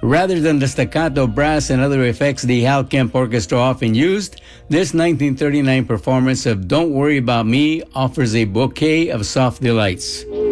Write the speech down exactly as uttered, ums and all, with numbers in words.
Rather than the staccato, brass, and other effects the Hal Kemp Orchestra often used, this nineteen thirty-nine performance of Don't Worry About Me offers a bouquet of soft delights.